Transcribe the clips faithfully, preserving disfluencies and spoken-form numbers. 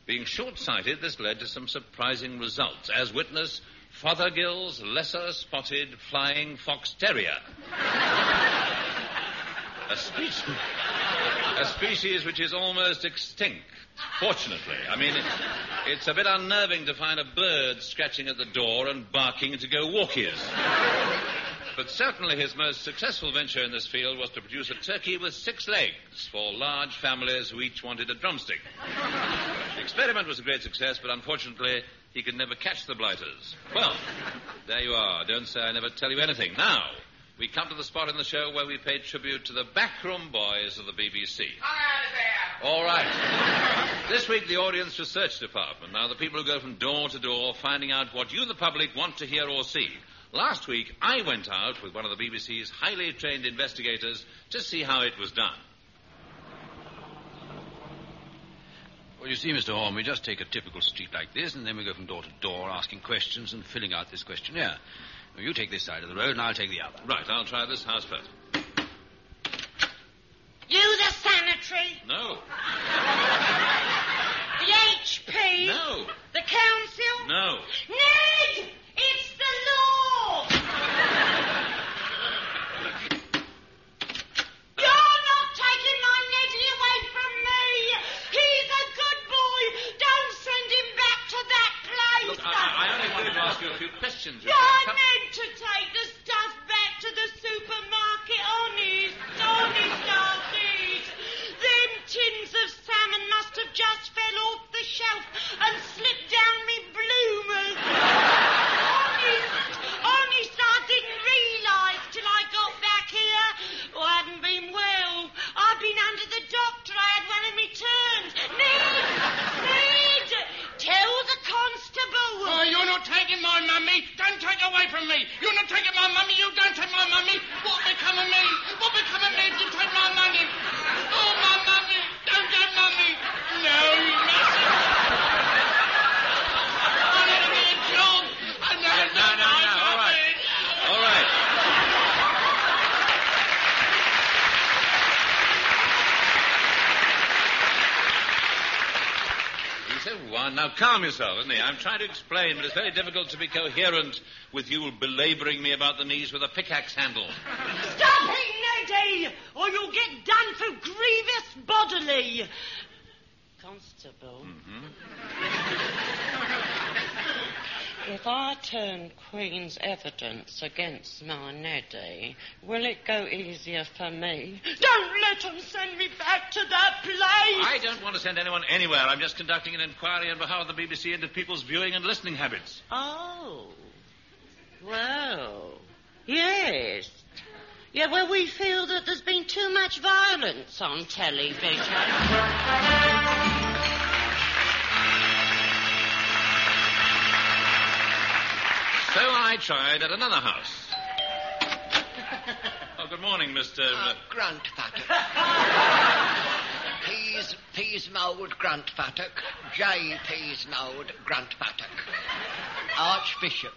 Being short-sighted, this led to some surprising results, as witness Fothergill's lesser-spotted flying fox terrier. a, species, a species which is almost extinct, fortunately. I mean, it, it's a bit unnerving to find a bird scratching at the door and barking to go walkies. But certainly his most successful venture in this field was to produce a turkey with six legs for large families who each wanted a drumstick. The experiment was a great success, but unfortunately he could never catch the blighters. Well, there you are. Don't say I never tell you anything. Now, we come to the spot in the show where we pay tribute to the backroom boys of the B B C. Come out of there! All right. This week, the Audience Research Department. Now, the people who go from door to door finding out what you, the public, want to hear or see. Last week, I went out with one of the B B C's highly trained investigators to see how it was done. Well, you see, Mister Horn, we just take a typical street like this, and then we go from door to door asking questions and filling out this questionnaire. Now, you take this side of the road, and I'll take the other. Right, I'll try this house first. You the sanitary? No. The H P? No. The council? No. Ned! It's the law! You're not taking my Neddy away from me! He's a good boy! Don't send him back to that place! Look, I, I only wanted to ask you a few questions. You're meant to take the stuff back to the supermarket, honest, honest, Archie. Them tins of salmon must have just fell off the shelf and slipped down me bloomers. Honest, honest, I didn't realise till I got back here. Oh, I hadn't been well. I'd been under the doctor. I had one of me turns. Ned, Ned, tell the constable. Oh, you're not taking my mummy. Don't take away from me. You're not taking my mummy. You don't take my mummy. What become of me? What become of me if you take my money? Oh, my mummy. Don't take mummy. No, you mustn't. I'll never be a job. I'll never No, no, no, no. All right. All right. He said one. Now, calm yourself, isn't he? I'm trying to explain, but it's very difficult to be coherent with you belaboring me about the knees with a pickaxe handle. Stop it, Neddy, or you'll get done for grievous bodily. Constable. Mm-hmm. If I turn Queen's evidence against my Neddy, will it go easier for me? Don't let them send me back to that place! I don't want to send anyone anywhere. I'm just conducting an inquiry on behalf of the B B C into people's viewing and listening habits. Oh. Well, yes. Yeah, well, we feel that there's been too much violence on television. So I tried at another house. Oh, good morning, Mister Uh, Gruntfattock. Peas, peas mould Gruntfattock. J. Peas mould Gruntfattock. Archbishop.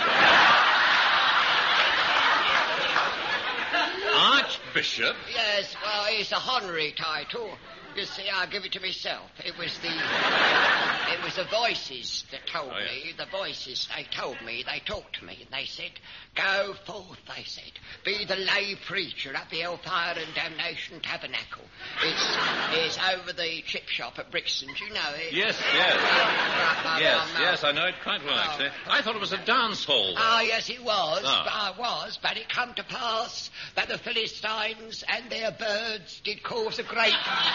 Archbishop? Yes, well, it's a honorary title. You see, I give it to myself. It was the... It was the voices that told Oh, yeah. me. The voices, they told me. They talked to me, and they said, go forth, they said. Be the lay preacher at the Hellfire and Damnation Tabernacle. It's, it's over the chip shop at Brixton. Do you know it? Yes, yes. Yes, yes, I know it quite well, Oh. actually. I thought it was a dance hall. Ah, yes, it was. Ah. But I was. But it come to pass that the Philistines and their birds did cause a great...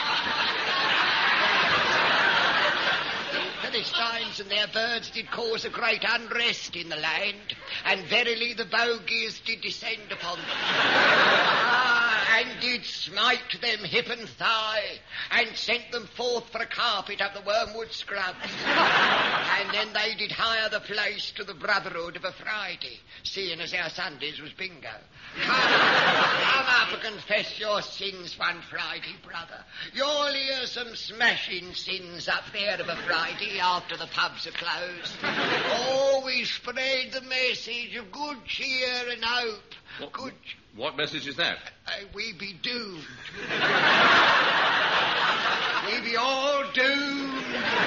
The Philistines and their birds did cause a great unrest in the land, and verily the bogies did descend upon them. Ah, and did smite them hip and thigh, and sent them forth for a carpet of the wormwood scrubs. And then they did hire the place to the brotherhood of a Friday, seeing as our Sundays was bingo. Come, come up and confess your sins one Friday, brother. You'll hear some smashing sins up there of a Friday after the pubs are closed. Always spread the message of good cheer and hope. What, Good... what message is that? Uh, we be doomed. We be all doomed